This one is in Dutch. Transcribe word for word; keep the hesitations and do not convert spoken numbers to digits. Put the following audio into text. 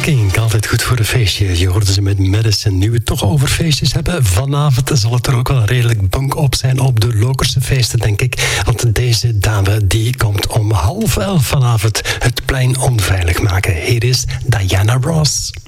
King, altijd goed voor een feestje. Je hoorde ze met Madison. Nu we het toch over feestjes hebben, vanavond zal het er ook wel redelijk bunk op zijn op de Lokerse feesten, denk ik. Want deze dame die komt om half elf vanavond het plein onveilig maken. Hier is Diana Ross.